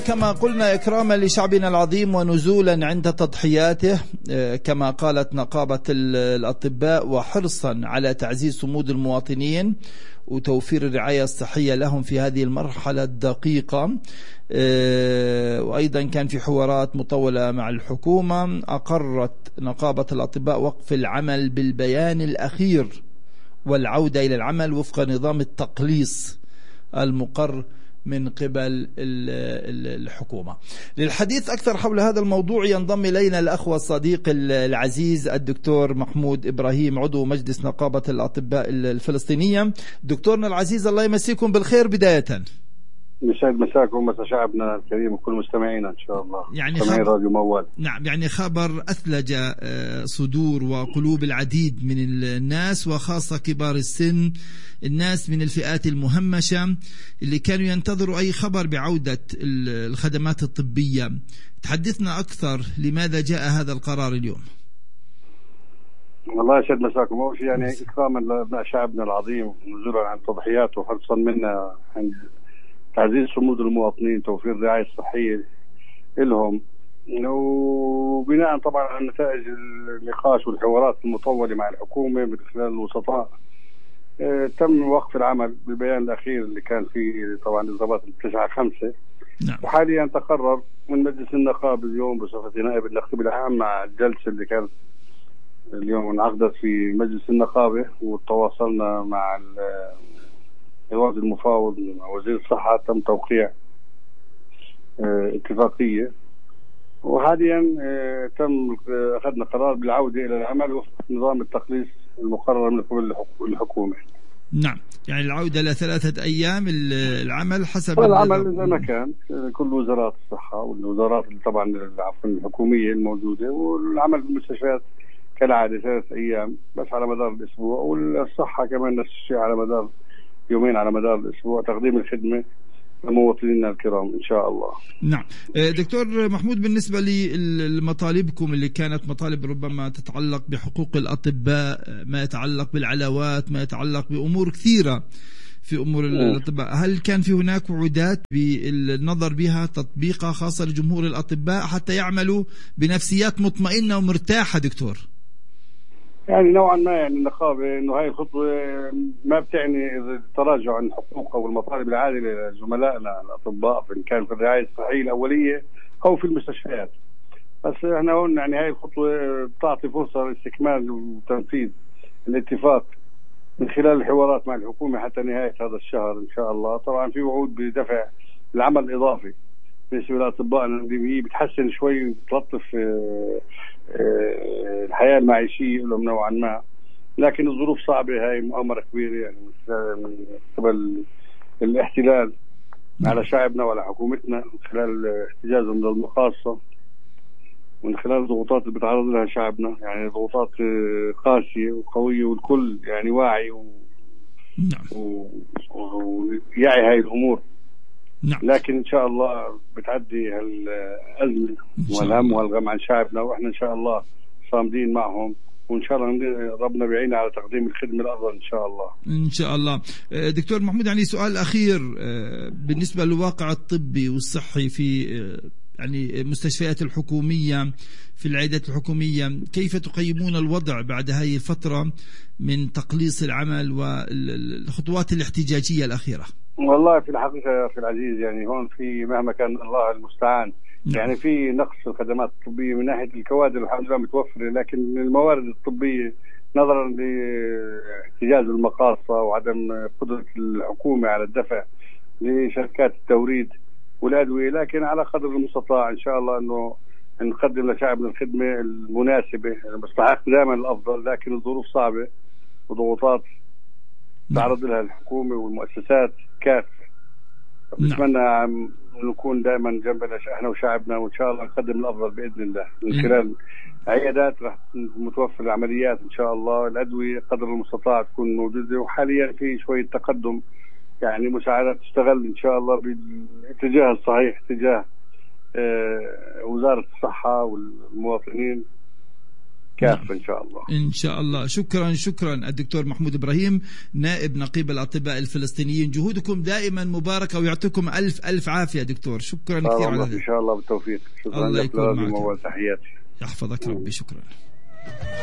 كما قلنا إكراما لشعبنا العظيم ونزولا عند تضحياته، كما قالت نقابة الأطباء، وحرصا على تعزيز صمود المواطنين وتوفير الرعاية الصحية لهم في هذه المرحلة الدقيقة. وأيضا كان في حوارات مطولة مع الحكومة. أقرت نقابة الأطباء وقف العمل بالبيان الأخير والعودة إلى العمل وفق نظام التقليص المقر من قبل الحكومة. للحديث أكثر حول هذا الموضوع ينضم إلينا الأخ والصديق العزيز الدكتور محمود إبراهيم، عضو مجلس نقابة الأطباء الفلسطينية. دكتورنا العزيز، الله يمسيكم بالخير بداية. يسعد مساكم ومسا شعبنا الكريم وكل مستمعينا إن شاء الله. يعني راديو موال. نعم، يعني خبر أثلج صدور وقلوب العديد من الناس، وخاصة كبار السن، الناس من الفئات المهمشة اللي كانوا ينتظروا أي خبر بعودة الخدمات الطبية. تحدثنا أكثر، لماذا جاء هذا القرار اليوم؟ والله يسعد مساكم. أول شيء يعني إكراما لأبناء شعبنا العظيم، نزولا عن تضحيات وحرصا منا عند تعزيز صمود المواطنين، توفير الرعاية الصحية لهم، وبناء طبعا على نتائج النقاش والحوارات المطولة مع الحكومة من خلال الوسطاء، تم وقف العمل بالبيان الأخير اللي كان فيه طبعا إضرابات 9/5. نعم. وحاليا تقرر من مجلس النقابة اليوم بصفتي نائب النقيب العام مع الجلسة اللي كانت اليوم انعقدت في مجلس النقابة، وتواصلنا مع الوزير المفاوض مع وزير الصحة، تم توقيع اتفاقية، وحاليا تم أخذنا قرار بالعودة إلى العمل وفق نظام التقليص المقرر من قبل الحكومة. نعم، يعني العودة ل3 أيام العمل حسب العمل زي ما كان كل وزارات الصحة والوزارات طبعا الحكومية الموجودة، والعمل بالمستشفيات كالعادة 3 أيام بس على مدار الأسبوع، والصحة كمان نفس الشيء على مدار يومين على مدار الأسبوع، تقديم الخدمة لمواطنينا الكرام إن شاء الله. نعم. دكتور محمود، بالنسبة لمطالبكم اللي كانت مطالب ربما تتعلق بحقوق الأطباء، ما يتعلق بالعلاوات، ما يتعلق بأمور كثيرة في أمور الأطباء، هل كان في هناك وعودات بالنظر بها تطبيقها خاصة لجمهور الأطباء حتى يعملوا بنفسيات مطمئنة ومرتاحة دكتور؟ يعني نوعا ما يعني النقابة انه هاي الخطوة ما بتعني التراجع عن الحقوق او المطالب العادلة لزملائنا الاطباء ان كان في الرعاية الصحية الاولية او في المستشفيات، بس احنا قلنا يعني هاي الخطوة بتعطي فرصة لاستكمال وتنفيذ الاتفاق من خلال الحوارات مع الحكومة حتى نهاية هذا الشهر ان شاء الله. طبعا في وعود بدفع العمل الاضافي بالنسبة لأطبائنا اللي هي بتحسن شوي وبتلطف الحياة المعيشية لهم نوعا ما، لكن الظروف صعبة. هاي مؤامرة كبيرة يعني من قبل الاحتلال على شعبنا وعلى حكومتنا من خلال احتجازهم للمقاصة، من خلال الضغوطات اللي بيتعرض لها شعبنا، يعني ضغوطات قاسية وقوية والكل يعني واعي ويعي هاي الأمور. نعم. لكن إن شاء الله بتعدي هالأزمة والهم والغم عن شعبنا، وإحنا إن شاء الله صامدين معهم، وإن شاء الله ربنا بيعينا على تقديم الخدمة الأفضل إن شاء الله. إن شاء الله. دكتور محمود، يعني سؤال أخير بالنسبة للواقع الطبي والصحي في يعني المستشفيات الحكومية، في العيادات الحكومية، كيف تقيمون الوضع بعد هذه الفترة من تقليص العمل والخطوات الاحتجاجية الأخيرة؟ والله في الحقيقة في العزيز يعني هون في مهما كان الله المستعان يعني في نقص في الخدمات الطبية من ناحية الكوادر الحمد لله متوفرة، لكن الموارد الطبية نظرا لاحتجاز المقاصة وعدم قدرة الحكومة على الدفع لشركات التوريد والأدوية، لكن على قدر المستطاع إن شاء الله أنه نقدم لشعبنا الخدمة المناسبة المستحق دائما الأفضل، لكن الظروف صعبة وضغوطات تعرض لها الحكومة والمؤسسات كافة. نتمنى نكون دائما جنبنا احنا وشعبنا، وان شاء الله نقدم الافضل باذن الله من خلال عيادات راح متوفر العمليات ان شاء الله، الادويه قدر المستطاع تكون موجوده، وحاليا في شويه تقدم يعني مساعدات تشتغل ان شاء الله بالاتجاه الصحيح اتجاه وزاره الصحه والمواطنين كافة إن شاء الله. إن شاء الله. شكرا الدكتور محمود إبراهيم نائب نقيب الأطباء الفلسطينيين، جهودكم دائما مباركة ويعطيكم ألف عافية دكتور. شكرا كثير على إن شاء الله بالتوفيق. شكرا الله يكون معك. تحياتي. يحفظك ربي. شكرا.